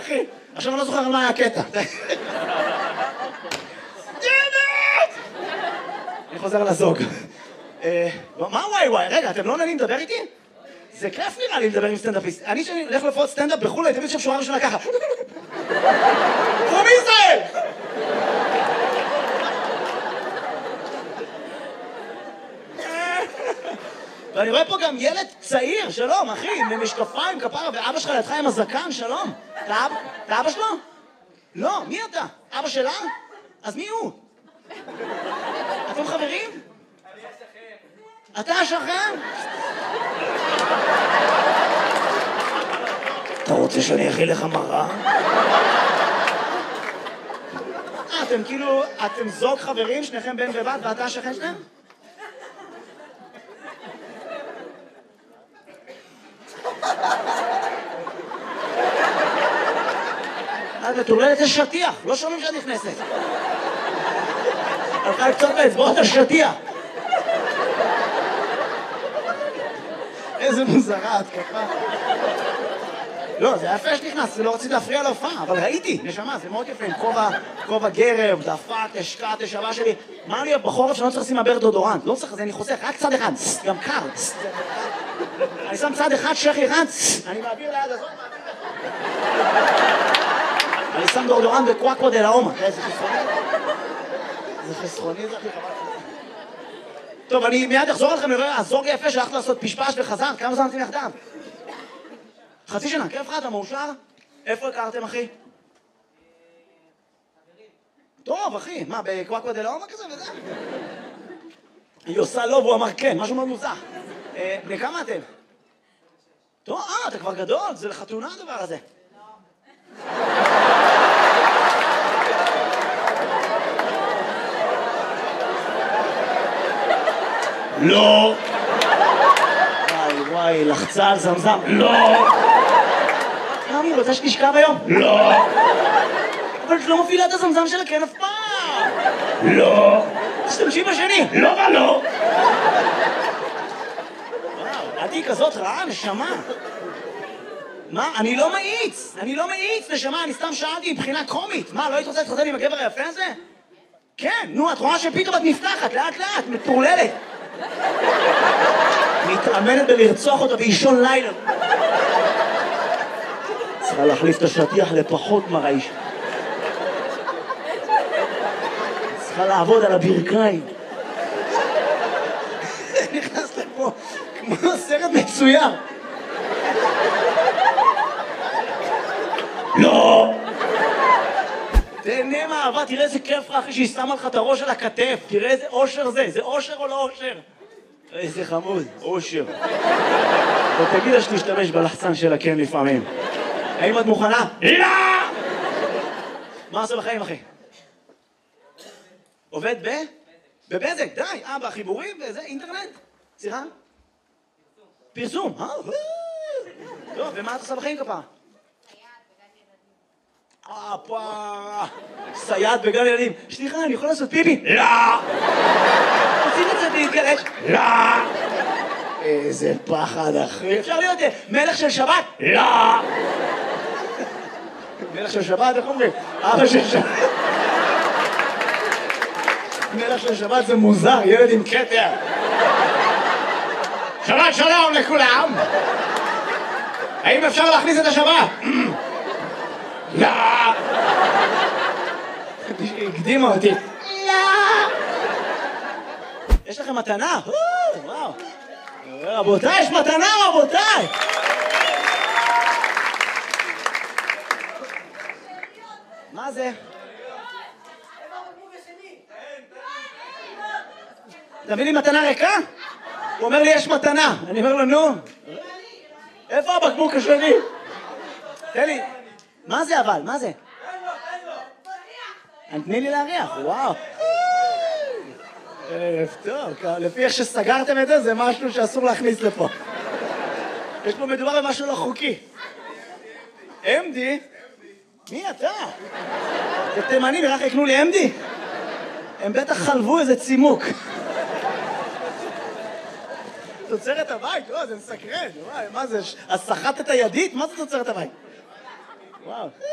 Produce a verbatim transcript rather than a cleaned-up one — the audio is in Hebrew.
אחי. עכשיו אני לא זוכר על מה היה הקטע. אני חוזר לזוג. מה וואי וואי? רגע, אתם לא נהנים לדבר איתי? זה כיף נראה לי לדבר עם סטנדאפיסט. אני שאני הולך לפחות סטנדאפ בחו"ל, הייתי שם שורה ראשונה ככה. פרום ישראל! ואני רואה פה גם ילד צעיר, שלום, אחי, עם משקפיים, כפרה, ואבא שלך לידך עם הזקן, שלום. אתה אבא שלו? לא, מי אתה? אבא שלה? אז מי הוא? אתם חברים? אני השכן. אתה השכן? אתה רוצה שאני אכיל לך מראה? אה, אתם כאילו, אתם זוג חברים, שניכם בן ובת, ואתה השכן שלהם? את מטורללת לשטיח, לא שומעים שאת נכנסת. הלכה קצת באצבעות השטיח. איזה מוזרה, את ככה. לא, זה היה יפה שנכנס, לא רציתי להפריע להופעה, אבל ראיתי, נשמה, זה מאוד יפה, עם כובע גרב, דפק, השקעת, השבה שלי. מה לי בחורף שאני לא צריך לשים מעבר דודורנט? לא צריך, זה אני חוסך, רק צד אחד, גם קר. אני שם צד אחד, שכי אחד, אני מעביר ליד הזאת, אני שם דודורנט בקוואקו דה לאומה. איזה חסרוני? זה חסרוני, זה הכי חבל. טוב, אני מיד אחזור לכם, נראה, הזוג יפה שהלכת לעשות פשפש וחזר, כמה זמן אתם יחדיו? חצי שנה, כיף לך, אתה מאושר? איפה הכרתם, אחי? טוב, אחי, מה, בקוואקו דה לאומה כזה וזה? היא עושה לא, והוא אמר כן, משהו מאוד מוזר. בני כמה אתם? טוב, אה, אתה כבר גדול, זה לחתונה הדבר הזה. לא. וואי וואי, לחצה על זמזם. לא. כמה, רוצה שתשכב היום? לא. אבל את לא מפעילה את הזמזם שלה, כן, אף פעם. לא. תשתמשי בשני. לא ולא. וואו, אל תהי כזאת רעה, נשמה. מה? אני לא מאיץ. אני לא מאיץ, נשמה, אני סתם שאלתי מבחינה קומית. מה, לא היית רוצה להתחתן עם הגבר היפה הזה? כן, נו, את רואה שפתאום את נפתחת, לאט לאט, מטורללת. מתאמנת בלרצוח אותה באישון לילה. צריכה להחליף את השטיח לפחות מרעיש. צריכה לעבוד על הברכיים. נכנס לפה כמו סרט מצויר. לא! תהנה מהאהבה, תראה איזה כיף לך אחי שהיא שמה לך את הראש על הכתף. תראה איזה אושר זה, זה אושר או לא אושר? איזה חמוד, אושר. ותגיד לה שתשתמש בלחצן שלה כן לפעמים. האם את מוכנה? לא! מה עושה בחיים אחי? עובד ב? בבזק, די. אה, בחיבורים וזה, אינטרנט? סליחה? פרסום. אה, טוב, ומה את עושה בחיים כפה? אה, פה... סייעת בגן ילדים. סליחה, אני יכול לעשות פיפי? לא! עושים את זה להתגלש? לא! איזה פחד, אחי. אפשר להיות מלך של שבת? לא! מלך של שבת, איך אומרים? אבא של שבת. מלך של שבת זה מוזר, ילד עם כתר. שבת שלום לכולם! האם אפשר להכניס את השבת? לא! הקדימה אותי. לא! יש לכם מתנה? וואו. רבותיי, יש מתנה, רבותיי! מה זה? אתה מביא לי מתנה ריקה? הוא אומר לי, יש מתנה. אני אומר לו, נו. איפה הבקבוק השני? תן לי. מה זה אבל? מה זה? תני לי להריח, וואו. ערב טוב, לפי איך שסגרתם את זה, זה משהו שאסור להכניס לפה. יש פה מדובר במשהו לא חוקי. אמדי? מי אתה? זה תימני, ורק יקנו לי אמדי? הם בטח חלבו איזה צימוק. תוצרת הבית? לא, זה מסקרן. מה זה? אז סחטת הידית? מה זה תוצרת הבית? וואו.